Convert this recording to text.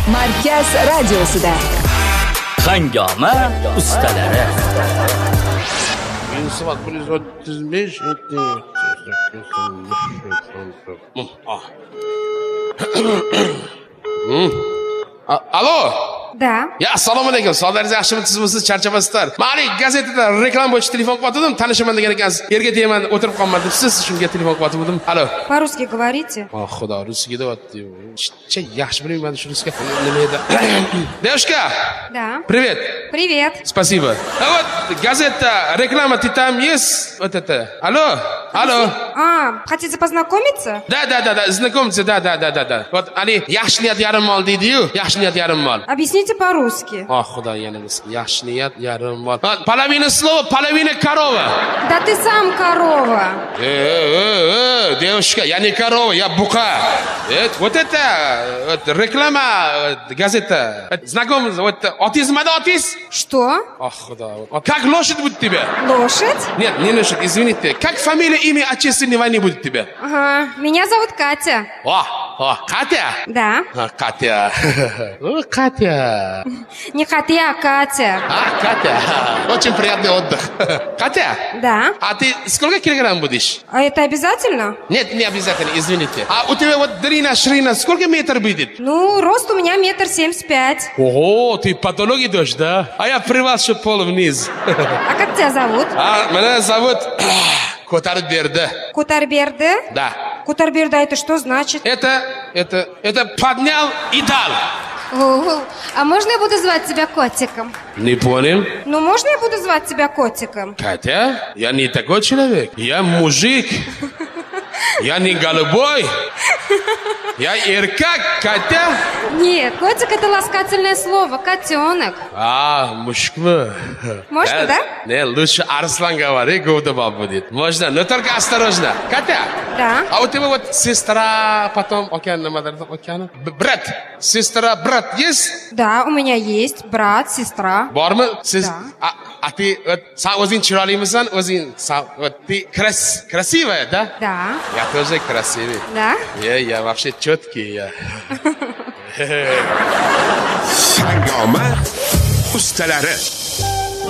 Markaz radiosida Hangoma ustalari. Yunusobod 135 Alo. Да. Ya assalomu alaykum. Sog'laringiz yaxshimi, tizimsiz charchamasizlar. Ma'li gazetada reklama bo'yicha telefon qilyotdim. Tanishaman degan ekansiz. Yerga tegman, o'tirib qolman deb siz shunga telefon qilyotdim. Alo. По-русски говорите? О, xudo, rusga deyapti. Che, yaxshi bilmayman shu rusga. Nima edi? Девушка. Да. Привет. Привет. Спасибо. А вот газета, реклама, ты там есть? Вот это. Алло. Алло. Хотите познакомиться? Да, знакомься, да. Вот они yaxshi niyat yarim mol deydi-yu, yaxshi niyat yarim mol. Объясните по-русски. О, xudo, yana biz yaxshi niyat yarim mol. Половина слова, половина корова. Да ты сам корова. Девушка, я не корова, я бука. Вот это реклама, газета. Знакомься, вот отизмада отиз. Что? О, xudo. Как лошадь будет тебя? Лошадь? Нет, не лошадь, извините. Как фамилия, имя, отчественное не будет тебя? Ага. Меня зовут Катя. О, Катя? Да. Катя. О, Катя. Не Катя, а Катя. Катя. Очень приятный отдых. Катя? Да. А ты сколько килограмм будешь? А это обязательно? Нет, не обязательно, извините. А у тебя вот длина, ширина, сколько метров будет? Ну, рост у меня 1,75 м. Ого, ты по дороге идешь, да? А я при вас, что пол вниз. А как тебя зовут? Меня зовут Котарберде. Кутарберде? Да. Кутарберде, это что значит? Это поднял и дал. А можно я буду звать тебя котиком? Не понял? Ну, можно я буду звать тебя котиком? Катя, я не такой человек. Я мужик. Я не голубой. Я иркак, Катя. Нет, котик это ласкательное слово, котенок. мужик. Можно, да? Не, лучше Арслан говори, Гудова будет. Можно, но только осторожно. Катя. Да. А у тебя вот сестра, потом океан, брат. Сестра, брат есть? Да, у меня есть брат, сестра. Бармы? Да. А ты вот сам өзин чиралимысан, өзин вот ты красивая, да? Да. Я тоже красивый. Да? Я вообще четкий. Я. Hangoma ustalari.